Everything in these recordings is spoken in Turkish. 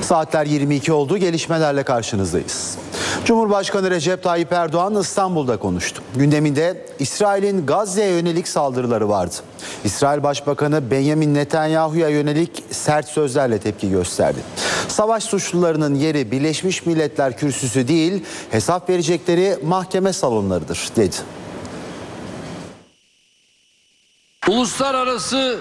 Saatler 22 oldu. Gelişmelerle karşınızdayız. Cumhurbaşkanı Recep Tayyip Erdoğan İstanbul'da konuştu. Gündeminde İsrail'in Gazze'ye yönelik saldırıları vardı. İsrail Başbakanı Benjamin Netanyahu'ya yönelik sert sözlerle tepki gösterdi. Savaş suçlularının yeri Birleşmiş Milletler Kürsüsü değil, hesap verecekleri mahkeme salonlarıdır, dedi. Uluslararası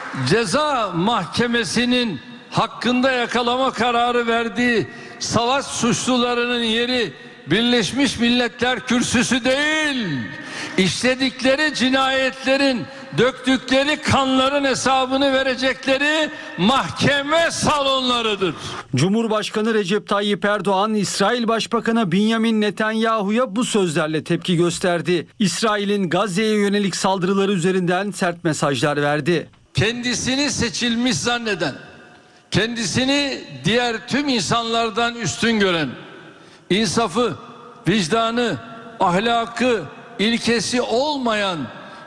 Ceza Mahkemesi'nin hakkında yakalama kararı verdiği savaş suçlularının yeri Birleşmiş Milletler Kürsüsü değil, işledikleri cinayetlerin, döktükleri kanların hesabını verecekleri mahkeme salonlarıdır. Cumhurbaşkanı Recep Tayyip Erdoğan, İsrail Başbakanı Benjamin Netanyahu'ya bu sözlerle tepki gösterdi. İsrail'in Gazze'ye yönelik saldırıları üzerinden sert mesajlar verdi. Kendisini seçilmiş zanneden, kendisini diğer tüm insanlardan üstün gören, insafı, vicdanı, ahlakı, ilkesi olmayan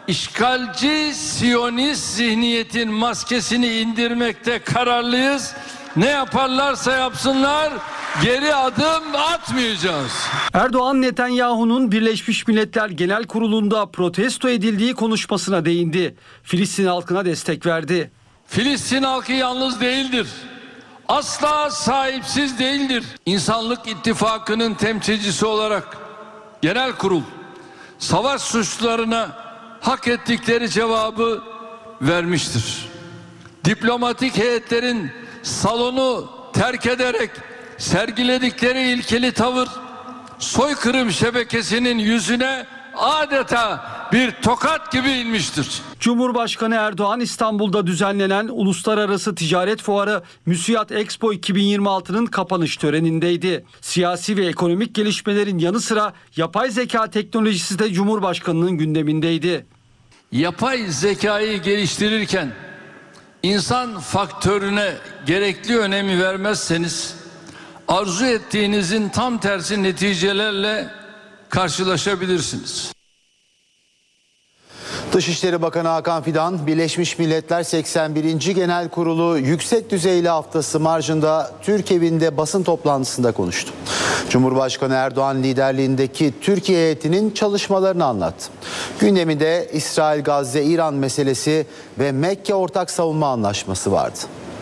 işgalci Siyonist zihniyetin maskesini indirmekte kararlıyız. Ne yaparlarsa yapsınlar geri adım atmayacağız. Erdoğan, Netanyahu'nun Birleşmiş Milletler Genel Kurulu'nda protesto edildiği konuşmasına değindi. Filistin halkına destek verdi. Filistin halkı yalnız değildir. Asla sahipsiz değildir. İnsanlık İttifakı'nın temsilcisi olarak genel kurul savaş suçlularına hak ettikleri cevabı vermiştir. Diplomatik heyetlerin salonu terk ederek sergiledikleri ilkeli tavır soykırım şebekesinin yüzüne adeta bir tokat gibi inmiştir. Cumhurbaşkanı Erdoğan, İstanbul'da düzenlenen Uluslararası Ticaret Fuarı Müsiyat Expo 2026'nın kapanış törenindeydi. Siyasi ve ekonomik gelişmelerin yanı sıra yapay zeka teknolojisi de Cumhurbaşkanı'nın gündemindeydi. Yapay zekayı geliştirirken insan faktörüne gerekli önemi vermezseniz arzu ettiğinizin tam tersi neticelerle karşılaşabilirsiniz. Dışişleri Bakanı Hakan Fidan, Birleşmiş Milletler 81. Genel Kurulu Yüksek Düzeyli Haftası marjında Türk Evi'nde basın toplantısında konuştu. Cumhurbaşkanı Erdoğan liderliğindeki Türkiye heyetinin çalışmalarını anlattı. Gündeminde İsrail-Gazze-İran meselesi ve Mekke Ortak Savunma Anlaşması vardı.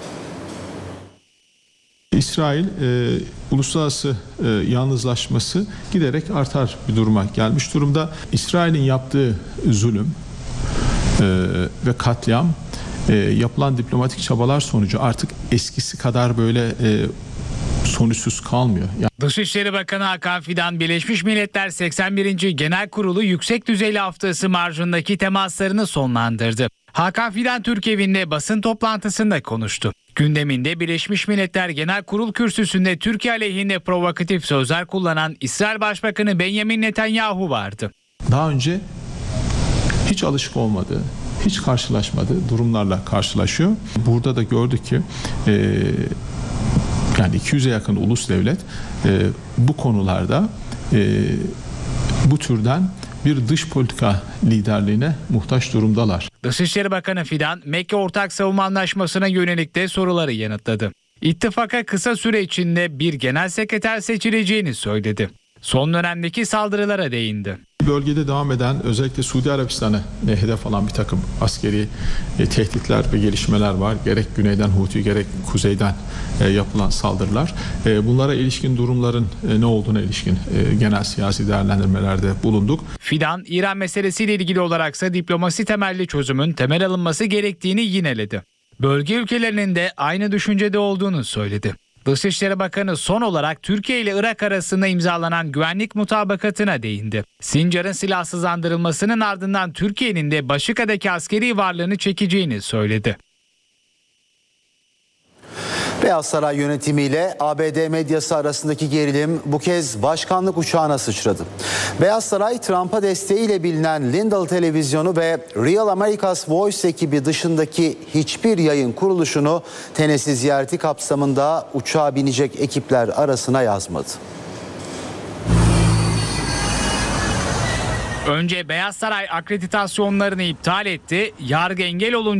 İsrail uluslararası yalnızlaşması giderek artar bir duruma gelmiş durumda. İsrail'in yaptığı zulüm ve katliam yapılan diplomatik çabalar sonucu artık eskisi kadar böyle sonuçsuz kalmıyor. Dışişleri Bakanı Hakan Fidan, Birleşmiş Milletler 81. Genel Kurulu Yüksek Düzeyli Haftası marjındaki temaslarını sonlandırdı. Hakan Fidan Türk Evi'nde basın toplantısında konuştu. Gündeminde Birleşmiş Milletler Genel Kurul kürsüsünde Türkiye aleyhinde provokatif sözler kullanan İsrail Başbakanı Benjamin Netanyahu vardı. Daha önce hiç alışık olmadığı, hiç karşılaşmadığı durumlarla karşılaşıyor. Burada da gördük ki yani 200'e yakın ulus devlet bu konularda bu türden bir dış politika liderliğine muhtaç durumdalar. Dışişleri Bakanı Fidan, Mekke Ortak Savunma Anlaşması'na yönelik de soruları yanıtladı. İttifaka kısa süre içinde bir genel sekreter seçileceğini söyledi. Son dönemdeki saldırılara değindi. Bölgede devam eden özellikle Suudi Arabistan'ı hedef alan bir takım askeri tehditler ve gelişmeler var. Gerek güneyden Huti gerek kuzeyden yapılan saldırılar. Bunlara ilişkin durumların ne olduğuna ilişkin genel siyasi değerlendirmelerde bulunduk. Fidan, İran meselesiyle ilgili olaraksa diplomasi temelli çözümün temel alınması gerektiğini yineledi. Bölge ülkelerinin de aynı düşüncede olduğunu söyledi. Dışişleri Bakanı son olarak Türkiye ile Irak arasında imzalanan güvenlik mutabakatına değindi. Sincar'ın silahsızlandırılmasının ardından Türkiye'nin de Başika'daki askeri varlığını çekeceğini söyledi. Beyaz Saray yönetimiyle ABD medyası arasındaki gerilim bu kez başkanlık uçağına sıçradı. Beyaz Saray, Trump'a desteğiyle bilinen Lindell Televizyonu ve Real America's Voice ekibi dışındaki hiçbir yayın kuruluşunu Tennessee ziyareti kapsamında uçağa binecek ekipler arasına yazmadı. Önce Beyaz Saray akreditasyonlarını iptal etti, yargı engel olunca